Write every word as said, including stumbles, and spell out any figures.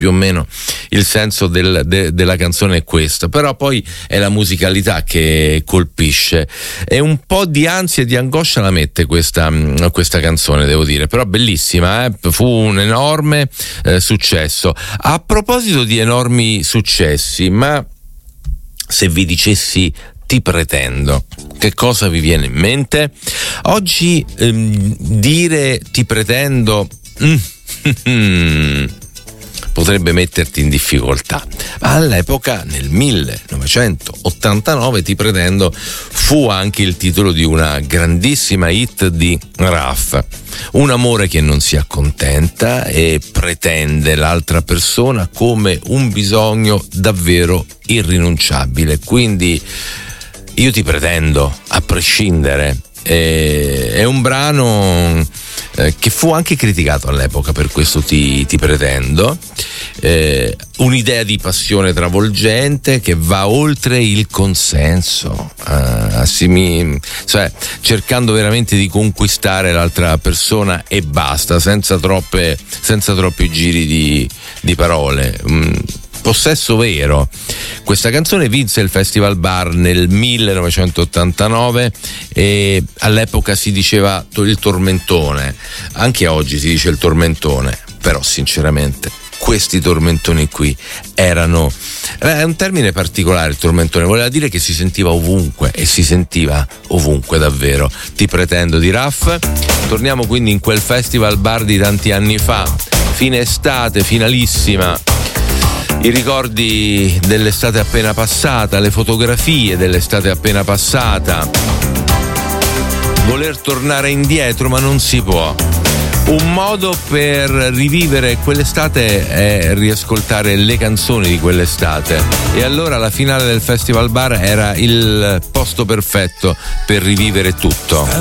più o meno il senso del, de, della canzone è questo, però poi è la musicalità che colpisce, e un po' di ansia e di angoscia la mette questa, questa canzone, devo dire, però bellissima, eh? Fu un enorme eh, successo. A proposito di enormi successi, ma se vi dicessi Ti pretendo, che cosa vi viene in mente? Oggi ehm, dire ti pretendo mm, potrebbe metterti in difficoltà, ma all'epoca, nel millenovecentottantanove, Ti pretendo fu anche il titolo di una grandissima hit di Raf. Un amore che non si accontenta e pretende l'altra persona come un bisogno davvero irrinunciabile. Quindi io ti pretendo a prescindere. Eh, è un brano eh, che fu anche criticato all'epoca per questo ti, ti pretendo, eh, un'idea di passione travolgente che va oltre il consenso, eh, assimi, cioè cercando veramente di conquistare l'altra persona e basta, senza troppe senza troppi giri di, di parole. Mm. Possesso vero. Questa canzone vinse il Festival Bar nel millenovecentottantanove e all'epoca si diceva il tormentone, anche oggi si dice il tormentone, però sinceramente questi tormentoni qui erano, è un termine particolare il tormentone, voleva dire che si sentiva ovunque, e si sentiva ovunque davvero. Ti pretendo di Raf. Torniamo quindi in quel Festival Bar di tanti anni fa, fine estate, finalissima. I ricordi dell'estate appena passata, le fotografie dell'estate appena passata, voler tornare indietro ma non si può. Un modo per rivivere quell'estate è riascoltare le canzoni di quell'estate, e allora la finale del Festival Bar era il posto perfetto per rivivere tutto.